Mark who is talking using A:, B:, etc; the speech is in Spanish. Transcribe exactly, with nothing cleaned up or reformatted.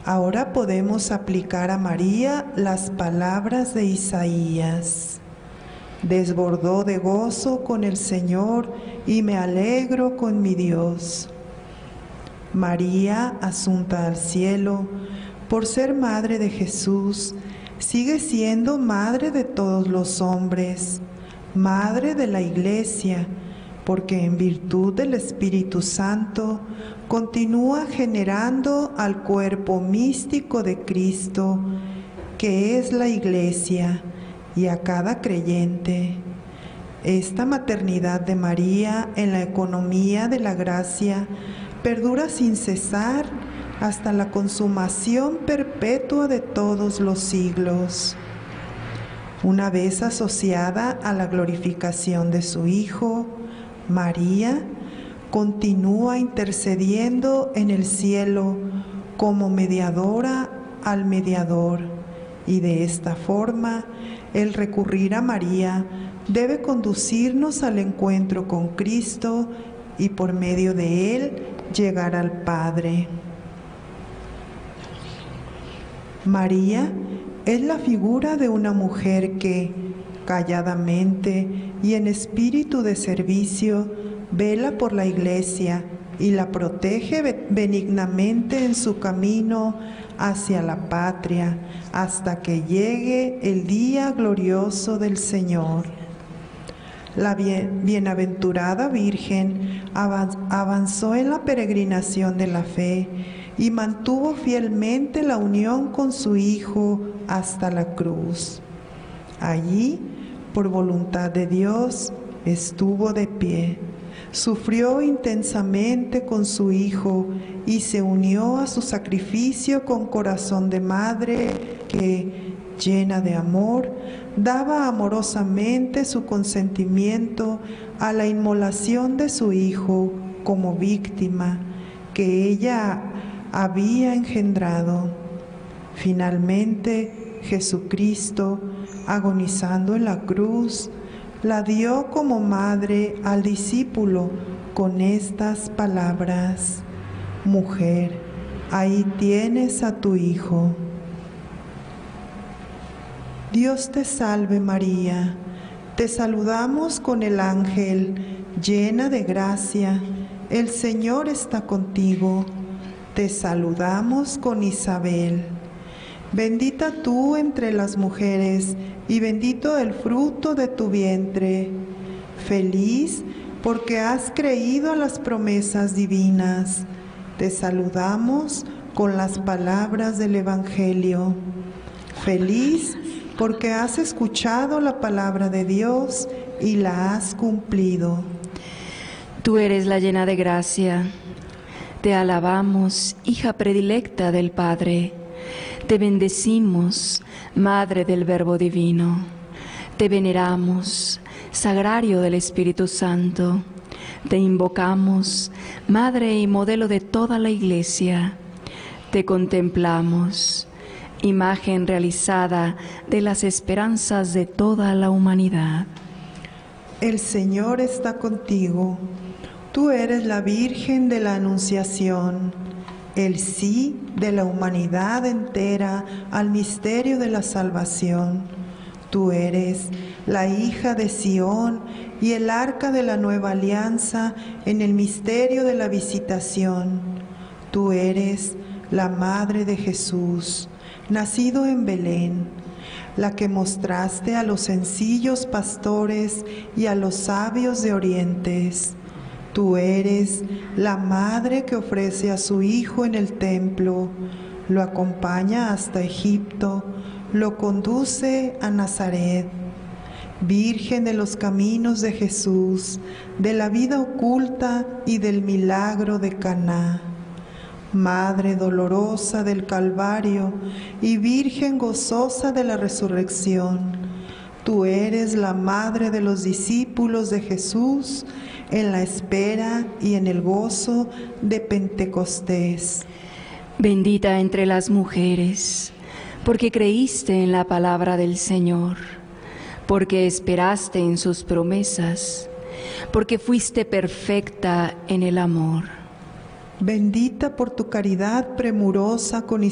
A: Ahora podemos aplicar a María las palabras de Isaías. Desbordó de gozo con el Señor y me alegro con mi Dios. María, asunta al cielo, por ser madre de Jesús, sigue siendo madre de todos los hombres, madre de la Iglesia, porque en virtud del Espíritu Santo continúa generando al cuerpo místico de Cristo, que es la Iglesia, y a cada creyente. Esta maternidad de María en la economía de la gracia perdura sin cesar hasta la consumación perpetua de todos los siglos. Una vez asociada a la glorificación de su Hijo, María continúa intercediendo en el cielo como mediadora al mediador, y de esta forma el recurrir a María debe conducirnos al encuentro con Cristo y por medio de Él llegar al Padre. María es la figura de una mujer que, calladamente y en espíritu de servicio, vela por la Iglesia y la protege benignamente en su camino hacia la patria, hasta que llegue el día glorioso del Señor. La bien, bienaventurada Virgen avanzó en la peregrinación de la fe y mantuvo fielmente la unión con su Hijo hasta la cruz. Allí, por voluntad de Dios, estuvo de pie. Sufrió intensamente con su Hijo y se unió a su sacrificio con corazón de madre que, llena de amor, daba amorosamente su consentimiento a la inmolación de su Hijo como víctima que ella había engendrado. Finalmente, Jesucristo, agonizando en la cruz, la dio como madre al discípulo con estas palabras: Mujer, ahí tienes a tu Hijo. Dios te salve María, te saludamos con el ángel, llena de gracia, el Señor está contigo. Te saludamos con Isabel. Bendita tú entre las mujeres, y bendito el fruto de tu vientre. Feliz porque has creído a las promesas divinas. Te saludamos con las palabras del Evangelio. Feliz porque has escuchado la palabra de Dios y la has cumplido.
B: Tú eres la llena de gracia. Te alabamos, hija predilecta del Padre. Te bendecimos, Madre del Verbo Divino. Te veneramos, Sagrario del Espíritu Santo. Te invocamos, Madre y modelo de toda la Iglesia. Te contemplamos, imagen realizada de las esperanzas de toda la humanidad.
A: El Señor está contigo. Tú eres la Virgen de la Anunciación, el sí de la humanidad entera al misterio de la salvación. Tú eres la hija de Sión y el arca de la nueva alianza en el misterio de la visitación. Tú eres la madre de Jesús, nacido en Belén, la que mostraste a los sencillos pastores y a los sabios de Orientes. Tú eres la madre que ofrece a su Hijo en el templo, lo acompaña hasta Egipto, lo conduce a Nazaret. Virgen de los caminos de Jesús, de la vida oculta y del milagro de Caná. Madre dolorosa del Calvario y Virgen gozosa de la resurrección, tú eres la madre de los discípulos de Jesús en la espera y en el gozo de Pentecostés.
B: Bendita entre las mujeres, porque creíste en la palabra del Señor, porque esperaste en sus promesas, porque fuiste perfecta en el amor.
A: Bendita por tu caridad premurosa con